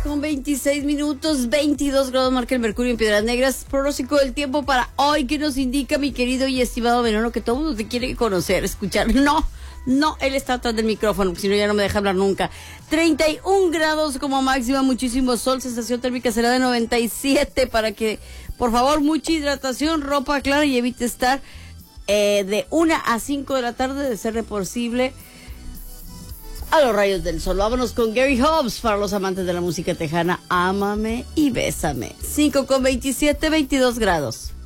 1:26, 22 grados marca el mercurio en Piedras Negras. Pronóstico del tiempo para hoy, que nos indica mi querido y estimado Veneno, que todo el mundo te quiere conocer, escuchar. No, él está atrás del micrófono, si no ya no me deja hablar nunca. 31 grados como máxima, muchísimo sol, sensación térmica será de 97, para que, por favor, mucha hidratación, ropa clara y evite estar de 1 a 5 de la tarde, de ser posible, a los rayos del sol. Vámonos con Gary Hobbs para los amantes de la música tejana. Ámame y bésame. 5:27, 22 grados.